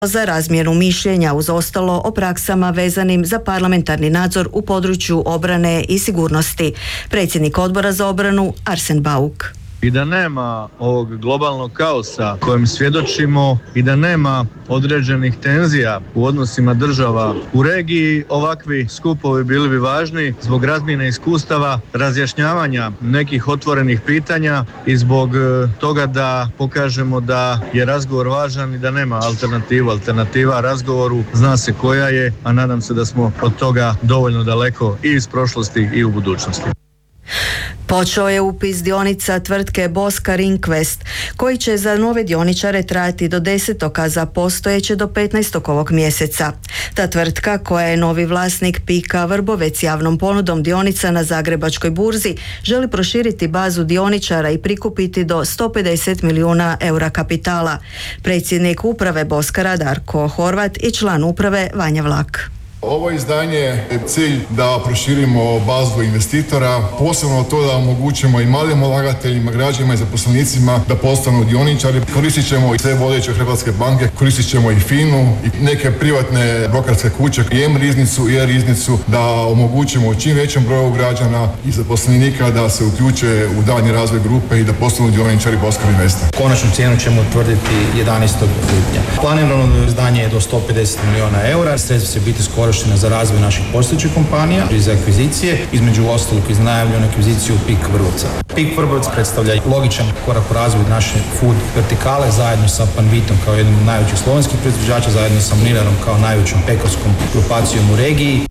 za razmjenu mišljenja uz ostalo o praksama vezanim za parlamentarni nadzor u području obrane i sigurnosti. Predsjednik Odbora za obranu Arsen Bauk. I da nema ovog globalnog kaosa kojem svjedočimo i da nema određenih tenzija u odnosima država u regiji, ovakvi skupovi bili bi važni zbog razmjene iskustava, razjašnjavanja nekih otvorenih pitanja i zbog toga da pokažemo da je razgovor važan i da nema alternativu. Alternativa razgovoru zna se koja je, a nadam se da smo od toga dovoljno daleko i iz prošlosti i u budućnosti. Počeo je upis dionica tvrtke Boskar Invest, koji će za nove dioničare trajati do 10. a za postojeće do 15. ovog mjeseca. Ta tvrtka, koja je novi vlasnik PIK-a Vrbovec javnom ponudom dionica na Zagrebačkoj burzi, želi proširiti bazu dioničara i prikupiti do 150 milijuna eura kapitala. Predsjednik uprave Boskara Darko Horvat i član uprave Vanja Vlak. Ovo izdanje je cilj da proširimo bazu investitora, posebno to da omogućimo i malim ulagateljima, građanima i zaposlenicima da postanu dioničari. Koristit ćemo i sve vodeće hrvatske banke, koristit ćemo i FINU i neke privatne brokerske kuće, i M-riznicu i E-riznicu, da omogućimo čim većem broju građana i zaposlenika da se uključe u daljnji razvoj grupe i da postanu dioničari Boskar Investa. Konačnu cijenu ćemo utvrditi 11. lipnja. Planirano izdanje je do 150 milijuna eura, sredstva će biti skoro za razvoj naših postojećih kompanija i za akvizicije, između ostalog iz najavljenu akviziciju PIK Vrbovca. PIK Vrbovac predstavlja logičan korak u razvoju naše food vertikale zajedno sa Panvitom kao jednom od najvećih slovenskih proizvođača, zajedno sa Mlinarom kao najvećom pekarskom grupacijom u regiji.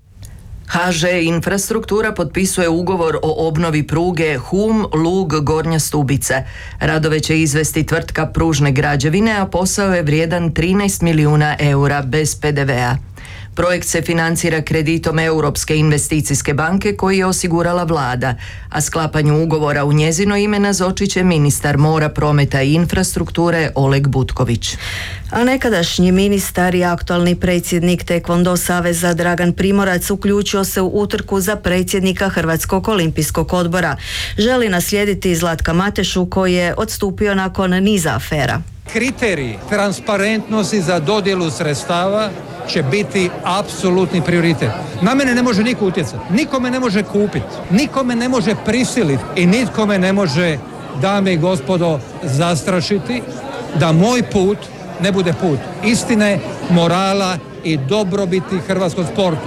HŽ Infrastruktura potpisuje ugovor o obnovi pruge Hum-Lug-Gornja Stubica. Radove će izvesti tvrtka Pružne građevine, a posao je vrijedan 13 milijuna eura bez PDV-a. Projekt se financira kreditom Europske investicijske banke koji je osigurala vlada, a sklapanju ugovora u njezino ime nazočit će ministar mora, prometa i infrastrukture Oleg Butković. A nekadašnji ministar i aktualni predsjednik Tekvondo saveza Dragan Primorac uključio se u utrku za predsjednika Hrvatskog olimpijskog odbora. Želi naslijediti Zlatka Matešu koji je odstupio nakon niza afera. Kriteriji transparentnosti za dodjelu sredstava će biti apsolutni prioritet. Na mene ne može niko utjecati, niko me ne može kupiti, niko me ne može prisiliti i nitko me ne može, dame i gospodo, zastrašiti da moj put ne bude put istine, morala i dobrobiti hrvatskog sportu.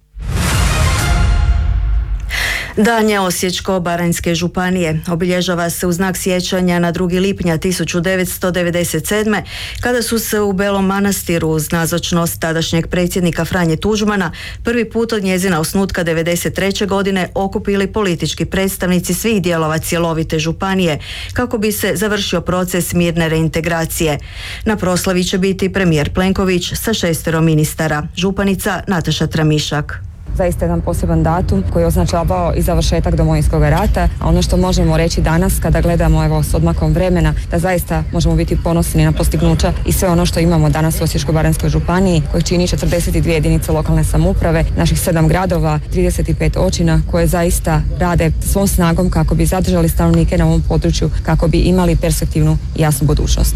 Dan je Osječko-baranjske županije. Obilježava se u znak sjećanja na 2. lipnja 1997. kada su se u Belom Manastiru uz nazočnost tadašnjeg predsjednika Franje Tuđmana prvi put od njezina osnutka 1993. godine okupili politički predstavnici svih dijelova cjelovite županije kako bi se završio proces mirne reintegracije. Na proslavi će biti premijer Plenković sa 6 ministara. Županica Nataša Tramišak. Zaista jedan poseban datum koji je označavao i završetak Domovinskog rata, a ono što možemo reći danas kada gledamo evo s odmakom vremena, da zaista možemo biti ponosni na postignuća i sve ono što imamo danas u Osječko-baranjskoj županiji koji čini 42 jedinice lokalne samouprave, naših 7 gradova, 35 općina koje zaista rade svom snagom kako bi zadržali stanovnike na ovom području, kako bi imali perspektivnu i jasnu budućnost.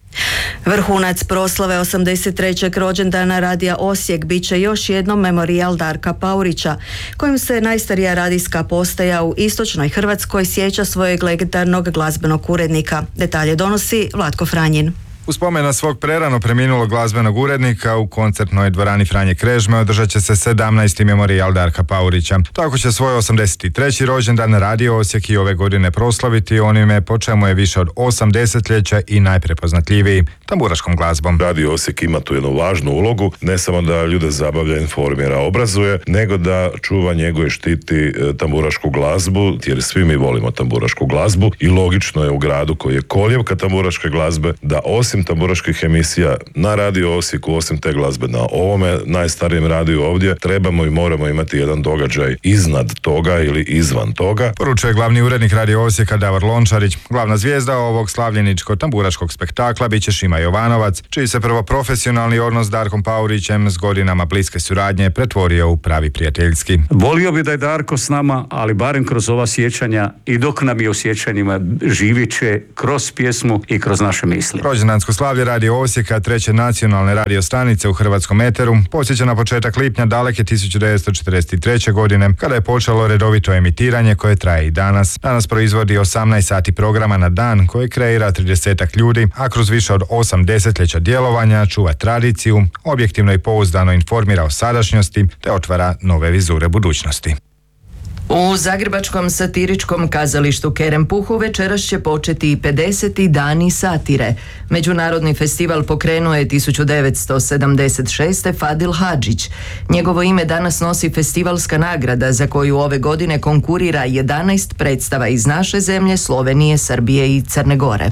Vrhunac proslave 83. rođendana Radija Osijek bit će još jednom memorijal Darka Paurića, kojim se najstarija radijska postaja u istočnoj Hrvatskoj sjeća svojeg legendarnog glazbenog urednika. Detalje donosi Vlatko Franjin. U spomen na svog prerano preminulog glazbenog urednika u koncertnoj dvorani Franje Krežme održat će se 17. memorijal Darka Paurića. Tako će svoj 83. rođendan Radio Osijek i ove godine proslaviti onime po čemu je više od 8 desetljeća i najprepoznatljiviji, tamburaškom glazbom. Radio Osijek ima tu jednu važnu ulogu, ne samo da ljude zabavlja, informira, obrazuje, nego da čuva, njeguje, štiti tamburašku glazbu, jer svi mi volimo tamburašku glazbu i logično je u gradu koji je koljevka tamburaške glazbe da osim tamburaških emisija na Radio Osijeku, osim te glazbe na ovome najstarijem radiju ovdje, trebamo i moramo imati jedan događaj iznad toga ili izvan toga. Poručuje glavni urednik Radio Osijeka Davor Lončarić. Glavna zvijezda ovog slavljeničko-tamburaškog spektakla bit će Šima Jovanovac, čiji se prvo profesionalni odnos s Darkom Paurićem s godinama bliske suradnje pretvorio u pravi prijateljski. Volio bi da je Darko s nama, ali barem kroz ova sjećanja i dok nam je u sjećanjima živit će kroz pjesmu i kroz naše misli. Rođendansku Jubilarsko slavlje Radio Osijeka, treće nacionalne radio stanice u hrvatskom eteru, podsjeća na početak lipnja daleke 1943. godine, kada je počelo redovito emitiranje koje traje i danas. Danas proizvodi 18 sati programa na dan koje kreira 30 ljudi, a kroz više od 8 desetljeća djelovanja čuva tradiciju, objektivno i pouzdano informira o sadašnjosti te otvara nove vizure budućnosti. U zagrebačkom satiričkom kazalištu Kerempuhu večeras će početi i 50. dani satire. Međunarodni festival pokrenuo je 1976. Fadil Hadžić. Njegovo ime danas nosi festivalska nagrada za koju ove godine konkurira 11 predstava iz naše zemlje, Slovenije, Srbije i Crne Gore.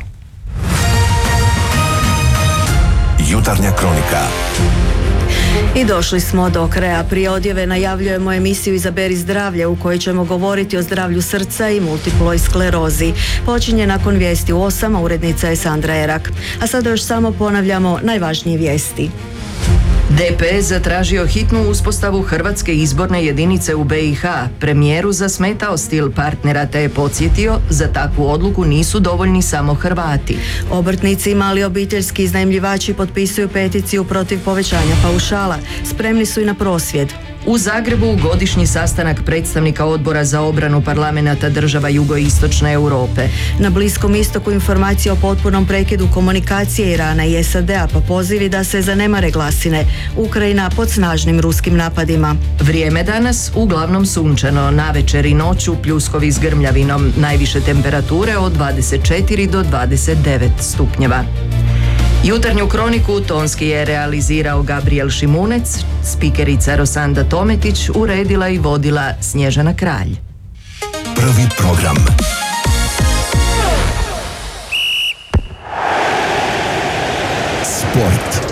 Jutarnja kronika. I došli smo do kraja. Prije odjave najavljujemo emisiju Izaberi zdravlje u kojoj ćemo govoriti o zdravlju srca i multiploj sklerozi. Počinje nakon vijesti u 8, a urednica je Sandra Erak. A sada još samo ponavljamo najvažnije vijesti. DPS zatražio hitnu uspostavu Hrvatske izborne jedinice u BiH. Premijeru zasmetao stil partnera te je podsjetio, za takvu odluku nisu dovoljni samo Hrvati. Obrtnici i mali obiteljski iznajmljivači potpisuju peticiju protiv povećanja paušala. Spremni su i na prosvjed. U Zagrebu godišnji sastanak predstavnika Odbora za obranu parlamenata država jugoistočne Europe. Na Bliskom istoku informacije o potpunom prekidu komunikacije Irana i SAD-a, pa pozivi da se zanemare glasine. Ukrajina pod snažnim ruskim napadima. Vrijeme danas uglavnom sunčano, navečer i noću pljuskovi s grmljavinom, najviše temperature od 24 do 29 stupnjeva. Jutarnju kroniku tonski je realizirao Gabriel Šimunec, spikerica Rosanda Tometić uredila i vodila Snježana Kralj. Prvi program. Sport.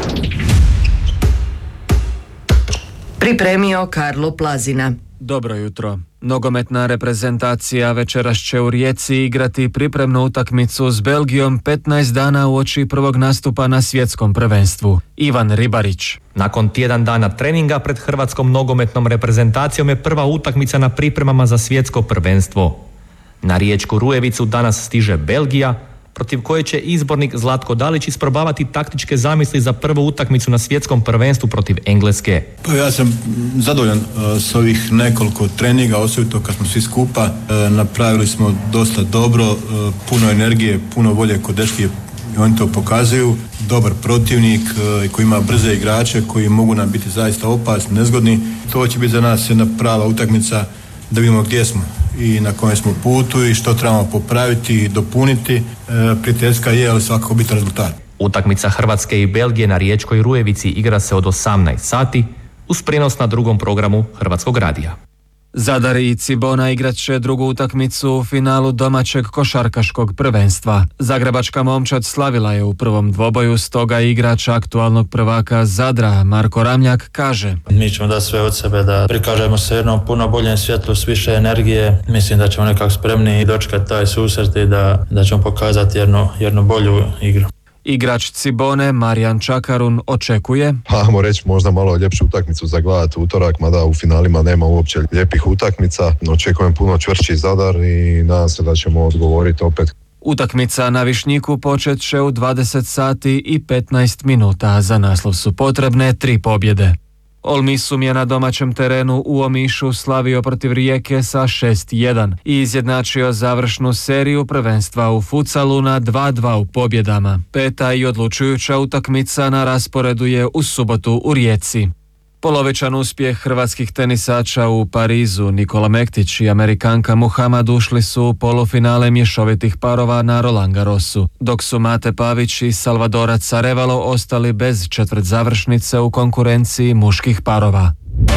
Pripremio Karlo Plazina. Dobro jutro. Nogometna reprezentacija večeras će u Rijeci igrati pripremnu utakmicu s Belgijom 15 dana uoči prvog nastupa na svjetskom prvenstvu. Ivan Ribarić. Nakon tjedan dana treninga pred hrvatskom nogometnom reprezentacijom je prva utakmica na pripremama za svjetsko prvenstvo. Na riječku Rujevicu danas stiže Belgija, protiv koje će izbornik Zlatko Dalić isprobavati taktičke zamisli za prvu utakmicu na svjetskom prvenstvu protiv Engleske. Pa ja sam zadovoljan s ovih nekoliko treninga, osobito kad smo svi skupa. Napravili smo dosta dobro, puno energije, puno volje kod dečki, oni to pokazuju. Dobar protivnik koji ima brze igrače koji mogu nam biti zaista opasni, nezgodni. To će biti za nas jedna prava utakmica da vidimo gdje smo i na kojem smo putu i što trebamo popraviti i dopuniti. Prijateljska je, ali svakako biti rezultat. Utakmica Hrvatske i Belgije na riječkoj Rujevici igra se od 18 sati uz prijenos na drugom programu Hrvatskog radija. Zadar i Cibona igrat će drugu utakmicu u finalu domaćeg košarkaškog prvenstva. Zagrebačka momčad slavila je u prvom dvoboju, stoga igrač aktualnog prvaka Zadra Marko Ramljak kaže: Mi ćemo dati sve od sebe da prikažemo se jednom puno boljem svjetlu s više energije. Mislim da ćemo nekako spremni dočekati taj susret i da ćemo pokazati jednu bolju igru. Igrač Cibone Marijan Čakarun očekuje, ajmo reći, možda malo ljepšu utakmicu za gledati utorak, mada u finalima nema uopće lijepih utakmica. Očekujem puno čvršći Zadar i nadam se da ćemo odgovoriti opet. Utakmica na Višnjiku počet će u 20 sati i 15 minuta. Za naslov su potrebne 3 pobjede. Olmisum je na domaćem terenu u Omišu slavio protiv Rijeke sa 6-1 i izjednačio završnu seriju prvenstva u futsalu na 2-2 u pobjedama. Peta i odlučujuća utakmica na rasporedu je u subotu u Rijeci. Polovičan uspjeh hrvatskih tenisača u Parizu. Nikola Mektić i Amerikanka Muhamad ušli su u polufinale mješovitih parova na Roland Garrosu, dok su Mate Pavić i Salvadorac Arevalo ostali bez četvrtzavršnice u konkurenciji muških parova.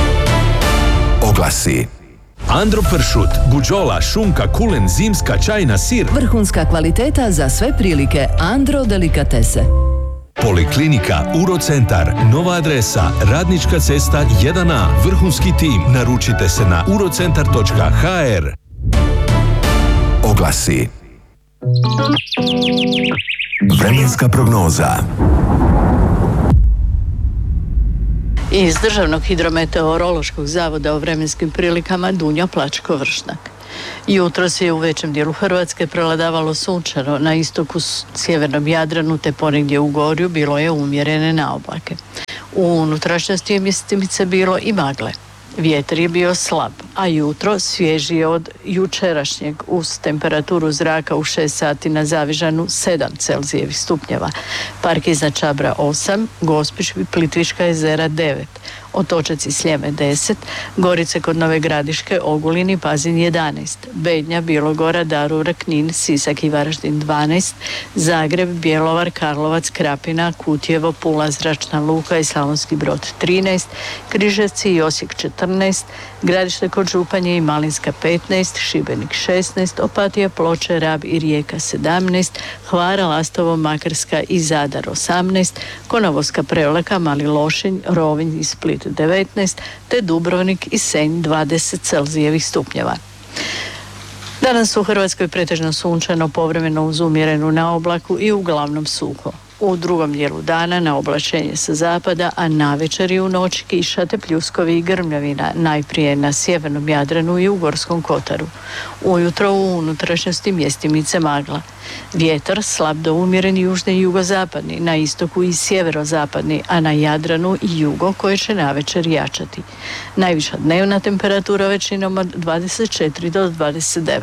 Oglasi. Andro pršut, guđola, šunka, kulen, zimska, čajna, sir. Vrhunska kvaliteta za sve prilike. Andro delikatese. Poliklinika Urocentar, nova adresa, Radnička cesta 1A, vrhunski tim. Naručite se na urocentar.hr. Oglasi. Vremenska prognoza. Iz Državnog hidrometeorološkog zavoda o vremenskim prilikama Dunja Plačko-Vršnak. Jutros je u većem dijelu Hrvatske prevladavalo sunčano, na istoku sjevernom Jadranu te ponegdje u Gorju bilo je umjerene naoblake. U unutrašnjosti je mjestimice bilo i magle. Vjetar je bio slab, a jutro svježije od jučerašnjeg uz temperaturu zraka u 6 sati na Zavižanu 7 Celzijevih stupnjeva. Park iznad Čabra 8, Gospić i Plitvička jezera 9, Otočac i Sljeme 10, Gorice kod Nove Gradiške, Ogulin i Pazin 11, Bednja, Bilogora, Daruvra, Knin, Sisak i Varaždin 12, Zagreb, Bjelovar, Karlovac, Krapina, Kutjevo, Pula, Zračna luka i Slavonski Brod 13, Križevci i Osijek 14, Gradište kod Županje i Malinska 15, Šibenik 16, Opatija, Ploče, Rab i Rijeka 17, Hvara, Lastovo, Makarska i Zadar 18, Konavolska, Prevlaka, Mali Lošinj, Rovinj i Split 19, te Dubrovnik i Senj 20 Celzijevih stupnjeva. Danas u Hrvatskoj pretežno sunčano, povremeno uz umjerenu naoblaku i uglavnom suho. U drugom dijelu dana na oblačenje sa zapada, a navečer i u noć kiša te pljuskovi i grmljavina, najprije na sjevernom Jadranu i u Gorskom kotaru. Ujutro u unutrašnjosti mjestimice magla. Vjetar slab do umjeren južni i jugozapadni, na istoku i sjeverozapadni, a na Jadranu i jugo koje će navečer jačati. Najviša dnevna temperatura većinom od 24 do 29.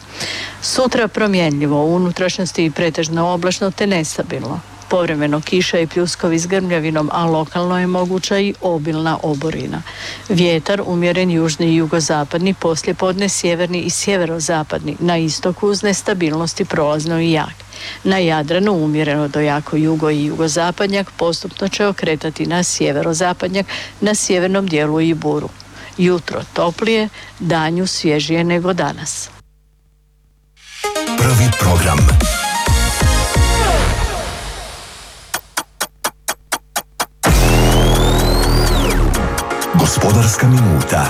Sutra promjenljivo, u unutrašnjosti i pretežno oblačno te nestabilno. Povremeno kiša i pljuskovi s grmljavinom, a lokalno je moguća i obilna oborina. Vjetar umjeren južni i jugozapadni, poslijepodne sjeverni i sjeverozapadni, na istoku uz nestabilnosti prolazno i jak. Na Jadranu umjereno do jako jugo i jugozapadnjak, postupno će okretati na sjeverozapadnjak, na sjevernom dijelu i buru. Jutro toplije, danju svježije nego danas. Prvi program. Gospodarska minuta.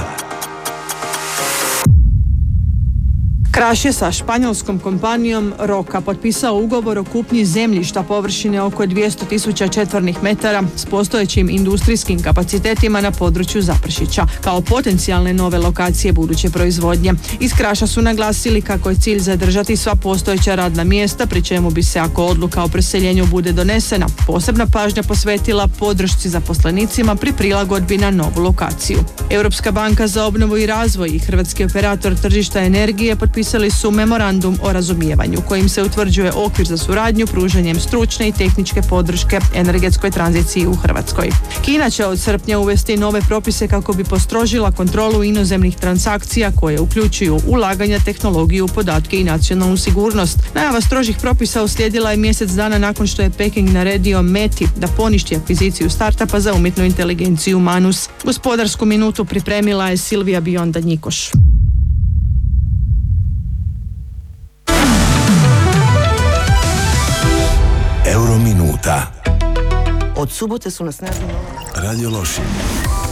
Kraš je sa španjolskom kompanijom Roka potpisao ugovor o kupnji zemljišta površine oko 200.000 četvornih metara s postojećim industrijskim kapacitetima na području Zapršića, kao potencijalne nove lokacije buduće proizvodnje. Iz Kraša su naglasili kako je cilj zadržati sva postojeća radna mjesta, pri čemu bi se, ako odluka o preseljenju bude donesena, posebna pažnja posvetila podršci zaposlenicima pri prilagodbi na novu lokaciju. Europska banka za obnovu i razvoj i hrvatski operator tržišta energije potpisali su memorandum o razumijevanju kojim se utvrđuje okvir za suradnju pružanjem stručne i tehničke podrške energetskoj tranziciji u Hrvatskoj. Kina će od srpnja uvesti nove propise kako bi postrožila kontrolu inozemnih transakcija koje uključuju ulaganja, tehnologiju, podatke i nacionalnu sigurnost. Najava strožih propisa uslijedila je mjesec dana nakon što je Peking naredio Meti da poništi akviziciju startupa za umjetnu inteligenciju Manus. Gospodarsku minutu pripremila je Silvija Bionda-Njikoš. Eurominuta. Od subote su na snazi Radio Lošinj.